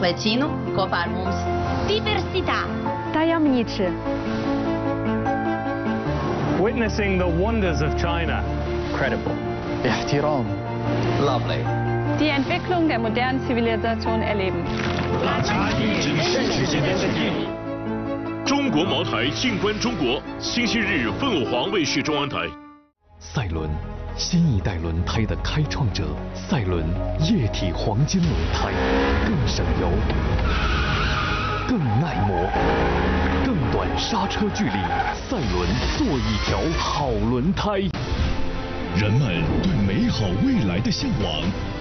Lecino, Cofarmums. Diversità. Tajemniczy. Witnessing the wonders of China. Credible. احترام. Lovely. Die Entwicklung der modernen Zivilisation erleben. 中国茅台静观中国，星期日凤凰卫视中央台。 赛伦，新一代轮胎的开创者。赛伦液体黄金轮胎，更省油，更耐磨，更短刹车距离。赛伦，做一条好轮胎。 人们对美好未来的向往。